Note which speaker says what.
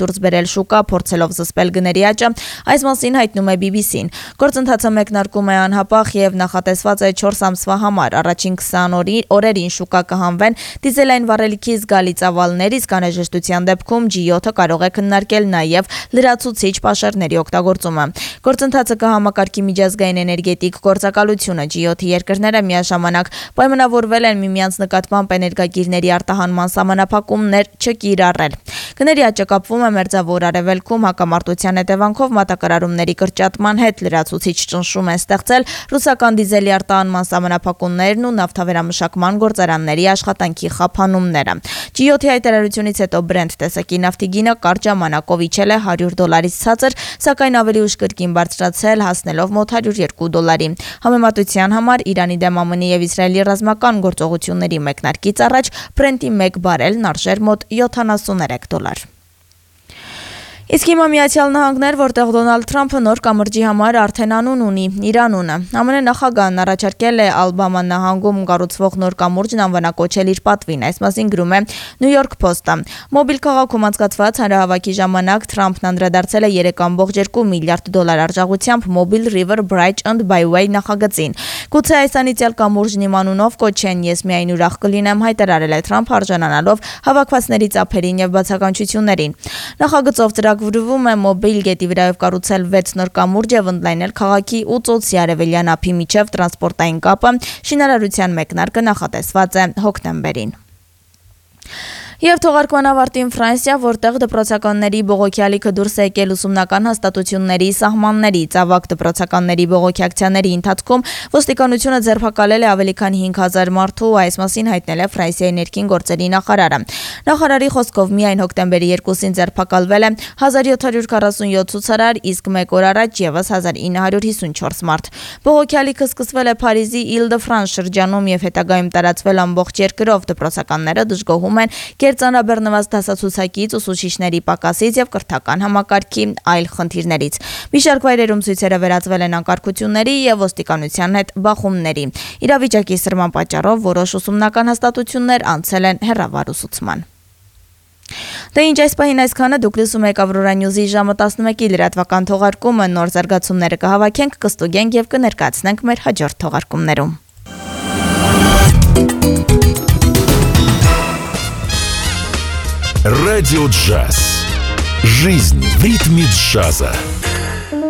Speaker 1: դուրս բերել շուկա, փորձելով զսպել գների աճը, այս մասին հայտնում է BBC-ն։ Գործընթացը մեկնարկում է անհապաղ եւ նախատեսված է 4 ամսվա համար։ Առաջին 20 օրերին շուկա կհանվեն դիզելային վառելիքի զգալի ծավալներ, իսկ անհրաժեշտության դեպքում G7-ը կարող է քննարկել նաեւ լրացուցիչ պաշարների օգտագործումը։ Գործընթացը կհամակարգի միջազգային էներգետիկ գործակալությունը։ G7 երկրները միաժամանակ պայմանավորվել են միմյանց նկատմամբ էներգակիրների արտահանման սահմանափակումներ չկիրառել։ Գների աճը կապվում է Մերձավոր Արևելքում հակամարտության հետևանքով մատակարարումների կրճատման հետ, լրացուցիչ ճնշում են ստեղծել ռուսական դիզելի արտահանման սահմանափակումներն ու նավթավերամշակման գործարանների աշխատանքի խափանումները։ G7-ի հայտարարությունից հետո Brent տեսակի նավթի գինը կարճ ժամանակով իջել է $100-ից ցածր, սակայն ավելի ուշ կրկին բարձրացել, հասնելով մոտ $102։ Համեմատության համար Իրանի դեմ ԱՄՆ-ի եւ Իսրայելի ռազմական գործողությունների մեկնարկից առաջ Brent-ի 1 բարելն արժեր մոտ $73։ Իսկ հիմա Միացյալ Նահանգներ, որտեղ Դոնալդ Թրամփը նոր կամրջի համար արդեն անուն ունի՝ իր անունը։ ԱՄՆ նախագահն առաջարկել է Ալաբամա նահանգում կառուցվող նոր կամուրջն անվանակոչել իր պատվին, այս մասին գրում է New York Post-ը։ Մոբիլ քաղաքում անցկացված հանրահավաքի ժամանակ Թրամփն անդրադարձել է $3.2 միլիարդ արժողությամբ Mobile River Bridge and Byway նախագծին։ Գուցե այս անիծյալ կամուրջն իմ անունով կոչեն, ես միայն ուրախ կլինեմ, հայտարարել է Թրամփը արժանանալով հավաքվածների ծափերին եւ բացականչություններին։ Նախագծով ծրագրվում է մոբիլ գետի վրայով կառուցել 6 նոր կամուրջ եւ ընդլայնել քաղաքի ու ծոցի արևելյան ափի միջև տրանսպորտային կապը։ Շինարարության մեկնարկը նախատեսված է հոկտեմբերին։ Եվ թողարկման ավարտին Ֆրանսիա, որտեղ դպրոցականների բողոքի ալիքը դուրս է եկել ուսումնական հաստատությունների սահմաններից։ Ավագ դպրոցականների բողոքի ակցիաների ընթացքում ոստիկանությունը ձերբակալել է ավելի քան 5000 մարդու, այս մասին հայտնել է Ֆրանսիայի ներքին գործերի նախարարը։ Նախարարի խոսքով միայն հոկտեմբերի 2-ին ձերբակալվել է 1747 ցուցարար, իսկ 1 օր առաջ եւս 1954 մարդ։ Բողոքի ալիքը սկսվել է Փարիզի Île-de-France շրջանում եւ հետագայում տարածվել ամբողջ երկրով։ Դպրոցականները դժգոհում են կերծանաբեռնված դասացուցակից, ուսուցիչների պակասից եւ կրթական համակարգի այլ խնդիրներից։ Մի շարք վայրերում ցույցերը վերածվել են անկարգությունների եւ ոստիկանության հետ բախումների։ Իրավիճակի սրման պատճառով որոշ ուսումնական հաստատություններ անցել են հեռավար ուսուցման։ Դե ինչ այս պահին այսքանը, դուք լսում եք Aurora News-ի ժամը 11-ի լրատվական թողարկումը, նոր զարգացումները կհավաքենք, կստուգենք եւ կներկայացնենք մեր հաջորդ թողարկումներում։
Speaker 2: Радио Джаз. Жизнь в ритме джаза.